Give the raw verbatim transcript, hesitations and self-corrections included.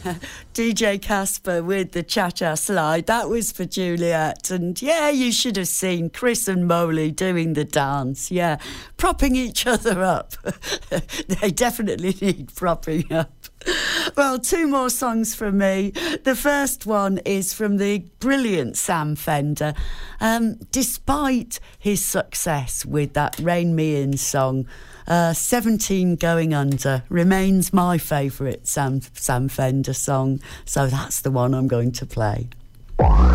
D J Casper with the Cha-Cha Slide. That was for Juliet. And yeah, you should have seen Chris and Molly doing the dance. Yeah, propping each other up. They definitely need propping up. Well, two more songs from me. The first one is from the brilliant Sam Fender. Um, despite his success with that Rain Me In song, uh, seventeen Going Under remains my favourite Sam, Sam Fender song. So that's the one I'm going to play.